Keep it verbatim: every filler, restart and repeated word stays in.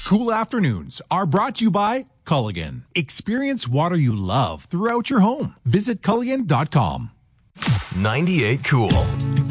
Cool afternoons are brought to you by Culligan. Experience water you love throughout your home. Visit Culligan dot com. ninety-eight Cool.